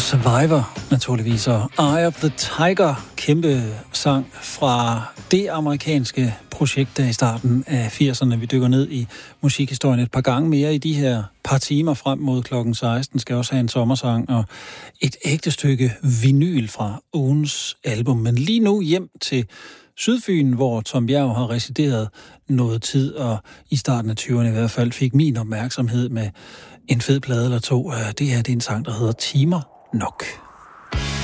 Survivor, naturligvis, og Eye of the Tiger, kæmpe sang fra det amerikanske projekt, der i starten af 80'erne. Vi dykker ned i musikhistorien et par gange mere i de her par timer frem mod klokken 16. Skal også have en sommersang og et ægte stykke vinyl fra ugens album. Men lige nu hjem til Sydfyn, hvor Tom Bjerg har resideret noget tid, og i starten af 20'erne i hvert fald fik min opmærksomhed med en fed plade eller to. Det her, det er en sang, der hedder Timer Nok.